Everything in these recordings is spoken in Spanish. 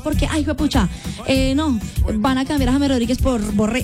porque, ay, pucha, no, van a cambiar a James Rodríguez por Borré.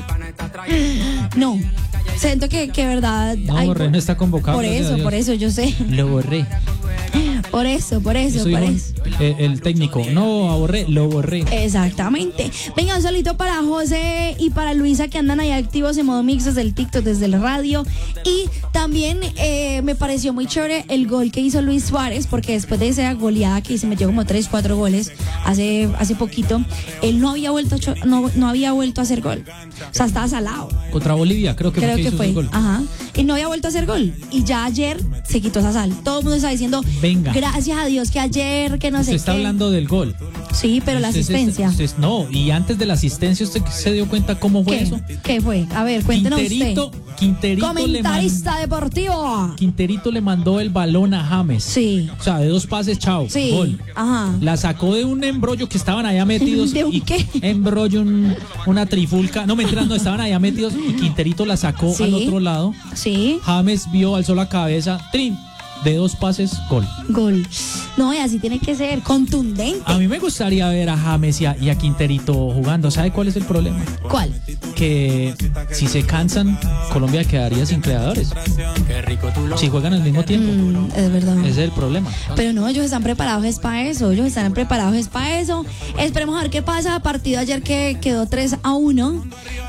No, siento que verdad. No, ay, Borré no está convocado. Por eso, yo sé. Lo borré. Por eso. El técnico, no, lo borré. Exactamente. Venga, un saludito para José y para Luisa, que andan ahí activos en modo mix desde el TikTok, desde el radio. Y también me pareció muy chévere el gol que hizo Luis Suárez, porque después de esa goleada que se metió como 3-4 goles hace poquito, él no había vuelto a hacer gol. O sea, estaba salado. Contra Bolivia, creo que fue. Gol. Ajá. Y no había vuelto a hacer gol. Y ya ayer se quitó esa sal. Todo el mundo está diciendo, venga, gracias a Dios que ayer, que no sé qué. Usted está hablando del gol. Sí, pero la asistencia. No, y antes de la asistencia, ¿usted se dio cuenta cómo fue eso? ¿Qué fue? A ver, cuéntenos Quinterito comentarista deportivo. Quinterito le mandó el balón a James. Sí. O sea, de 2 pases, chao. Sí. Gol. Ajá. La sacó de un embrollo que estaban allá metidos. ¿De un qué? Embrollo, una trifulca. No, mentiras, no, estaban allá metidos y Quinterito la sacó al otro lado. Sí. James vio, alzó la cabeza. ¡Trin! De 2 pases, gol. No, y así tiene que ser, contundente. A mí me gustaría ver a James y a Quinterito jugando. ¿Sabe cuál es el problema? ¿Cuál? Que si se cansan, Colombia quedaría sin creadores. Si juegan al mismo tiempo. Es verdad. Ese es el problema. Pero no, ellos están preparados para eso. Esperemos a ver qué pasa. A partido de ayer que quedó 3-1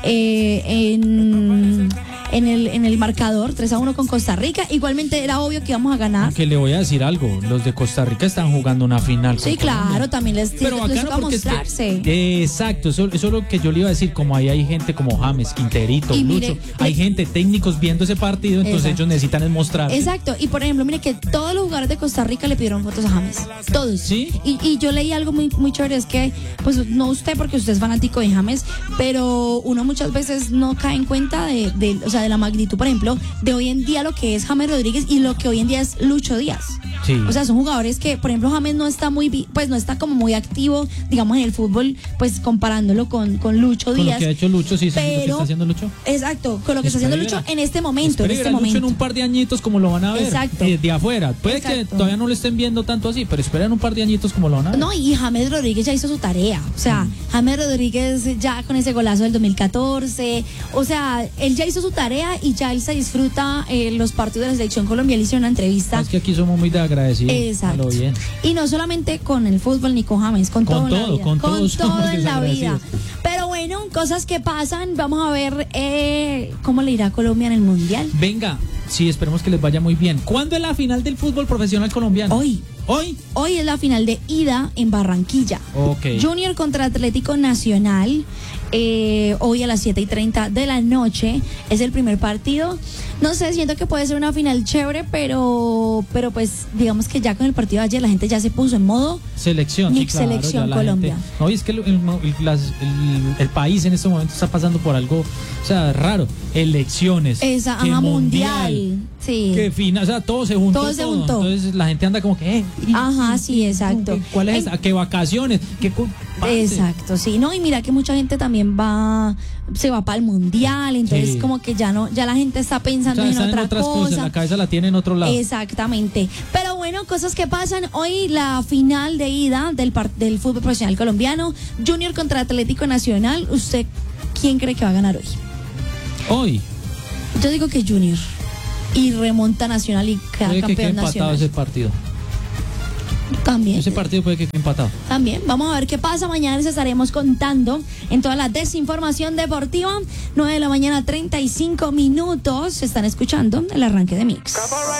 en el marcador, 3-1 con Costa Rica. Igualmente era obvio que íbamos a ganar. Aunque le voy a decir algo, los de Costa Rica están jugando una final. Sí, claro, también les toca mostrarse. Exacto, eso es lo que yo le iba a decir. Como ahí hay gente como James, Quinterito, Lucho, hay gente, técnicos viendo ese partido, entonces ellos necesitan mostrarse. Exacto, y por ejemplo, mire que todos los jugadores de Costa Rica le pidieron fotos a James, todos. ¿Sí? Y yo leí algo muy, muy chévere, es que, pues no usted porque usted es fanático de James, pero uno muchas veces no cae en cuenta de la magnitud, por ejemplo, de hoy en día lo que es James Rodríguez y lo que hoy en día es Lucho Díaz. Sí. O sea, son jugadores que, por ejemplo, James no está no está como muy activo, digamos, en el fútbol, pues comparándolo con Lucho Díaz. Con lo que ha hecho Lucho, sí, pero, lo que está haciendo Lucho. Exacto, con lo que está haciendo Lucho en este momento. Lucho en un par de añitos como lo van a ver. Exacto. De afuera. Puede que todavía no lo estén viendo tanto así, pero esperen un par de añitos como lo van a ver. No, y James Rodríguez ya hizo su tarea. O sea, James Rodríguez ya con ese golazo del 2014, o sea, él ya hizo su tarea y ya él se disfruta los partidos de la selección Colombia. Él hizo una entrevista. Es que aquí somos muy de agradecidos. Exacto. Bien. Y no solamente con el fútbol ni con James, con todo en la vida. Con todo en la vida. Pero bueno, cosas que pasan. Vamos a ver cómo le irá a Colombia en el Mundial. Venga, sí, esperemos que les vaya muy bien. ¿Cuándo es la final del fútbol profesional colombiano? Hoy es la final de ida en Barranquilla. Okay. Junior contra Atlético Nacional. Hoy a las 7:30 de la noche es el primer partido. No sé, siento que puede ser una final chévere, pero pues digamos que ya con el partido de ayer la gente ya se puso en modo selección, sí, claro, selección Colombia. No, y es que el país en este momento está pasando por algo, o sea, raro. Elecciones. Mundial. Sí. Qué fina, o sea, todo se juntó. Entonces la gente anda como que ajá, sí, exacto. ¿Cuál es esa? ¿Qué vacaciones? ¿Qué exacto, sí, no, y mira que mucha gente también se va para el Mundial, entonces como que ya la gente está pensando en otras cosas. La cabeza la tiene en otro lado. Exactamente. Pero bueno, cosas que pasan. Hoy la final de ida del fútbol profesional colombiano, Junior contra Atlético Nacional. ¿Usted quién cree que va a ganar hoy? Hoy. Yo digo que Junior. Y remonta Nacional y queda campeón nacional. Empatado ese partido. También. Ese partido puede que quede empatado. También. Vamos a ver qué pasa. Mañana les estaremos contando en toda la desinformación deportiva. 9 de la mañana, 35 minutos. Están escuchando el arranque de Mix.